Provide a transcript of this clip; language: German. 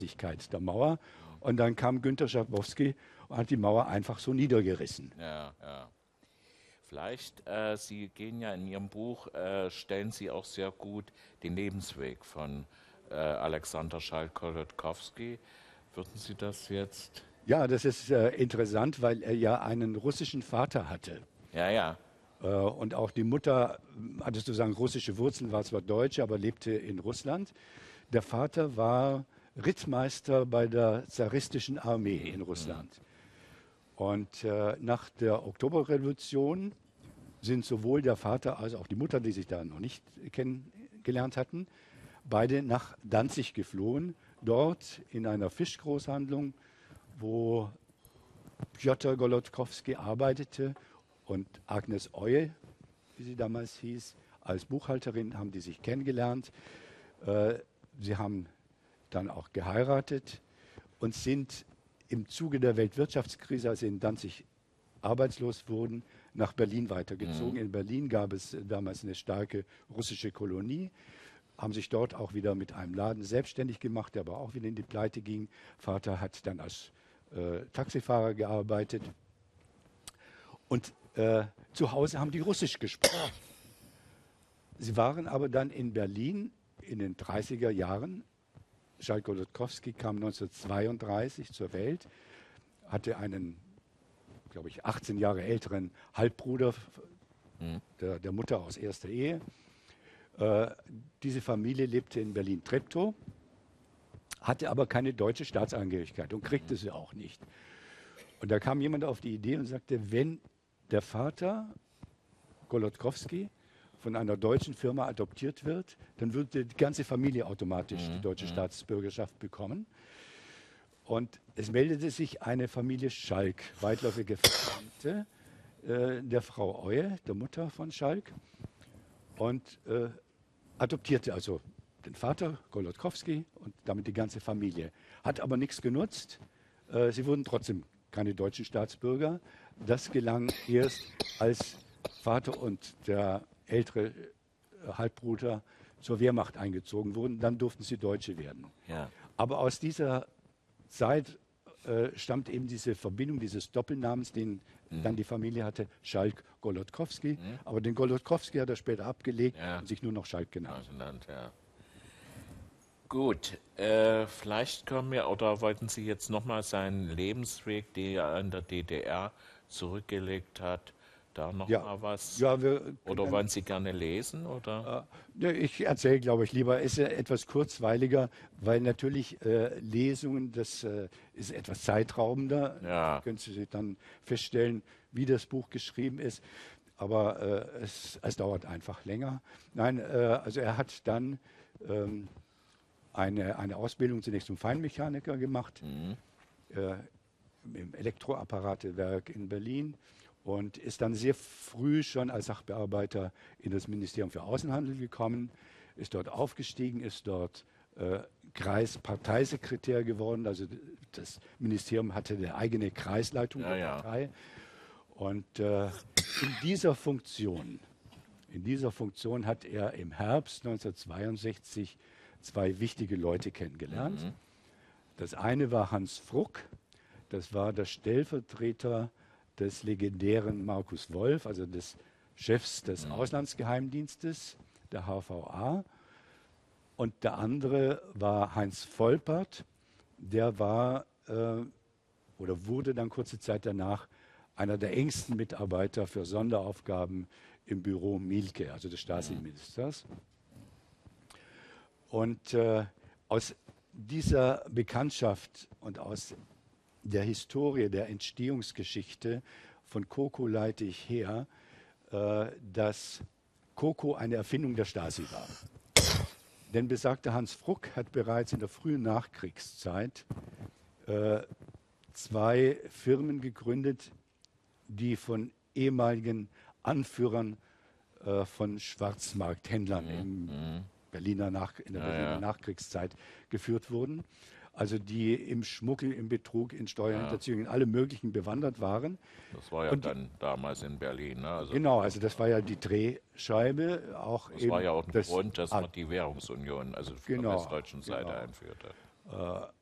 der Mauer. Und dann kam Günter Schabowski und hat die Mauer einfach so niedergerissen. Ja, ja. Vielleicht, Sie gehen ja in Ihrem Buch, stellen Sie auch sehr gut den Lebensweg von Alexander Schalk-Golodkowski. Würden Sie das jetzt? Ja, das ist interessant, weil er ja einen russischen Vater hatte. Ja, ja. Und auch die Mutter hatte sozusagen russische Wurzeln, war zwar Deutsche, aber lebte in Russland. Der Vater war Rittmeister bei der zaristischen Armee in Russland. Und nach der Oktoberrevolution sind sowohl der Vater als auch die Mutter, die sich da noch nicht kennengelernt hatten, beide nach Danzig geflohen. Dort in einer Fischgroßhandlung, wo Pjotr Golodkowski arbeitete und Agnes Oye, wie sie damals hieß, als Buchhalterin, haben die sich kennengelernt. Sie haben dann auch geheiratet und sind im Zuge der Weltwirtschaftskrise, als sie in Danzig arbeitslos wurden, nach Berlin weitergezogen. In Berlin gab es damals eine starke russische Kolonie, haben sich dort auch wieder mit einem Laden selbstständig gemacht, der aber auch wieder in die Pleite ging. Vater hat dann als Taxifahrer gearbeitet. Und zu Hause haben die Russisch gesprochen. Sie waren aber dann in Berlin in den 30er Jahren. Schalk Golodkowski kam 1932 zur Welt, hatte einen, glaube ich, 18 Jahre älteren Halbbruder der Mutter aus erster Ehe. Diese Familie lebte in Berlin-Treptow, hatte aber keine deutsche Staatsangehörigkeit und kriegte sie auch nicht. Und da kam jemand auf die Idee und sagte, wenn der Vater Golodkowski von einer deutschen Firma adoptiert wird, dann würde die ganze Familie automatisch die deutsche Staatsbürgerschaft bekommen. Und es meldete sich eine Familie Schalk, weitläufige Verwandte der Frau Oye, der Mutter von Schalk, und adoptierte also den Vater Golodkowski und damit die ganze Familie. Hat aber nichts genutzt. Sie wurden trotzdem keine deutschen Staatsbürger. Das gelang erst, als Vater und der ältere Halbbruder zur Wehrmacht eingezogen wurden. Dann durften sie Deutsche werden. Ja. Aber aus dieser Zeit stammt eben diese Verbindung dieses Doppelnamens, den dann die Familie hatte, Schalk-Golodkowski. Aber den Golodkowski hat er später abgelegt und sich nur noch Schalk genannt. Ja. Gut, vielleicht können wir, oder wollten Sie jetzt nochmal seinen Lebensweg, den er in der DDR zurückgelegt hat, da nochmal was? Ja, oder wollen Sie gerne lesen? Oder? Ich erzähle, glaube ich, lieber. Ist ja etwas kurzweiliger, weil natürlich Lesungen, das ist etwas zeitraubender. Ja. Können Sie dann feststellen, wie das Buch geschrieben ist. Aber es dauert einfach länger. Nein, also er hat dann eine Ausbildung zunächst zum Feinmechaniker gemacht im Elektroapparatewerk in Berlin. Und ist dann sehr früh schon als Sachbearbeiter in das Ministerium für Außenhandel gekommen, ist dort aufgestiegen, ist dort Kreisparteisekretär geworden. Also das Ministerium hatte eine eigene Kreisleitung der Partei. Und in dieser Funktion hat er im Herbst 1962 zwei wichtige Leute kennengelernt. Das eine war Hans Fruck, das war der Stellvertreter des legendären Markus Wolf, also des Chefs des Auslandsgeheimdienstes, der HVA. Und der andere war Heinz Volpert, der war oder wurde dann kurze Zeit danach einer der engsten Mitarbeiter für Sonderaufgaben im Büro Mielke, also des Stasi-Ministers. Und aus dieser Bekanntschaft und aus der Historie, der Entstehungsgeschichte von Koko leite ich her, dass Koko eine Erfindung der Stasi war. Denn besagter Hans Fruck hat bereits in der frühen Nachkriegszeit zwei Firmen gegründet, die von ehemaligen Anführern von Schwarzmarkthändlern in der Berliner Nachkriegszeit geführt wurden. Also die im Schmuggel, im Betrug, in Steuerhinterziehung, in alle möglichen bewandert waren. Das war ja dann damals in Berlin. Ne? Also genau, also das war ja die Drehscheibe. Das war ja auch ein Grund, dass man die Währungsunion, also von der westdeutschen Seite einführte.